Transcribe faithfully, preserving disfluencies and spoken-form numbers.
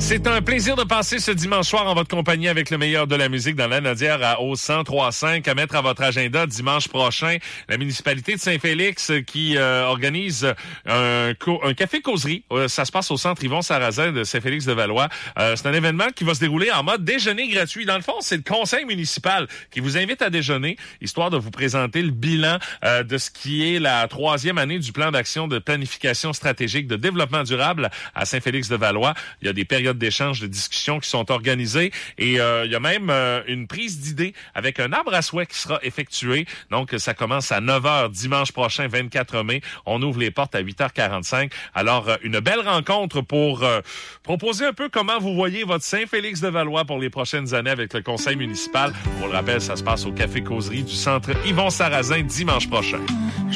C'est un plaisir de passer ce dimanche soir en votre compagnie avec le meilleur de la musique dans la Nodière à au cent trois cinq. À mettre à votre agenda dimanche prochain, la municipalité de Saint-Félix qui euh, organise un, co- un café-causerie. Euh, ça se passe au centre Yvon-Sarrazin de Saint-Félix-de-Valois. Euh, c'est un événement qui va se dérouler en mode déjeuner gratuit. Dans le fond, c'est le conseil municipal qui vous invite à déjeuner, histoire de vous présenter le bilan euh, de ce qui est la troisième année du plan d'action de planification stratégique de développement durable à Saint-Félix-de-Valois. Il y a des périodes d'échanges, de discussions qui sont organisées et euh, il y a même euh, une prise d'idées avec un arbre à souhait qui sera effectué. Donc, ça commence à neuf heures dimanche prochain, vingt-quatre mai. On ouvre les portes à huit heures quarante-cinq. Alors, euh, une belle rencontre pour euh, proposer un peu comment vous voyez votre Saint-Félix-de-Valois pour les prochaines années avec le conseil municipal. Pour le rappel, ça se passe au Café Causerie du centre Yvon-Sarrazin dimanche prochain.